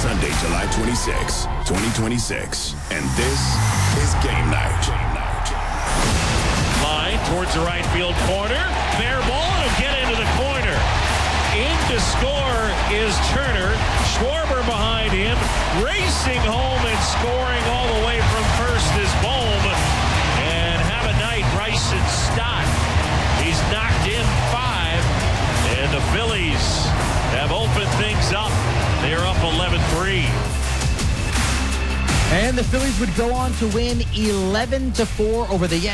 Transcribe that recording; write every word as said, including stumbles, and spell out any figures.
Sunday, July twenty-sixth, twenty twenty-six. And this is Game Night. Game Night. Line towards the right field corner. Fair ball, and it'll get into the corner. In to score is Turner. Schwarber behind him. Racing home and scoring all the way from first is Bohm. And have a night, Bryson Stott. He's knocked in five. And the Phillies have opened things up. They're up eleven three. And the Phillies would go on to win eleven to four over the Yankees.